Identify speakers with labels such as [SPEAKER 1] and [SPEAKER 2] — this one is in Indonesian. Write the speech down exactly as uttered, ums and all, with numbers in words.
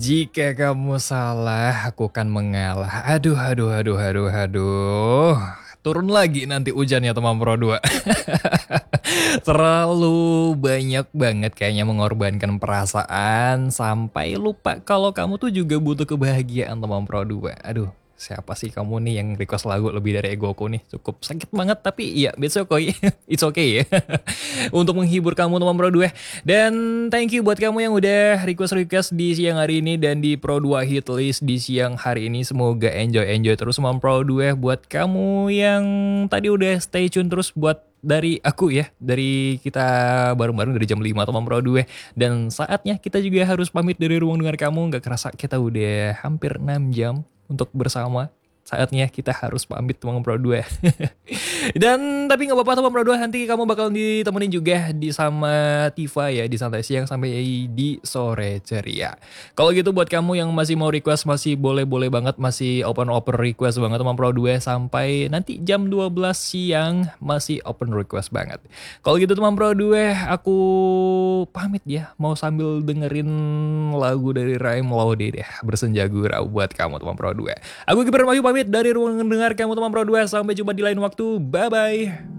[SPEAKER 1] Jika kamu salah, aku akan mengalah. Aduh, aduh, aduh, aduh, aduh. Turun lagi nanti hujannya teman Pro dua. Terlalu banyak banget kayaknya mengorbankan perasaan sampai lupa kalau kamu tuh juga butuh kebahagiaan teman Pro dua. Aduh, siapa sih kamu nih yang request lagu lebih dari egoku nih? Cukup sakit banget tapi iya, it's okay. It's okay ya. Untuk menghibur kamu teman Pro dua. Dan thank you buat kamu yang udah request-request di siang hari ini dan di Pro dua hit list di siang hari ini. Semoga enjoy-enjoy terus teman Pro dua. Buat kamu yang tadi udah stay tune terus buat dari aku ya, dari kita bareng-bareng dari jam lima teman Pro dua. Dan saatnya kita juga harus pamit dari ruang dengar kamu. Gak kerasa kita udah hampir enam jam untuk bersama. Saatnya kita harus pamit teman Pro dua. Dan tapi nggak apa-apa teman Pro dua, nanti kamu bakal ditemenin juga di sama Tifa ya, di santai siang sampai di sore ceria. Kalau gitu buat kamu yang masih mau request, masih boleh-boleh banget, masih open-open request banget teman Pro dua sampai nanti jam dua belas siang masih open request banget. Kalau gitu teman Pro dua, aku pamit ya, mau sambil dengerin lagu dari Raim Laude deh, Bersenja Gurau buat kamu teman Pro dua. Aku Gibran Wahyu pamit dari ruang dengar kamu teman Pro dua. Sampai jumpa di lain waktu. Bye-bye.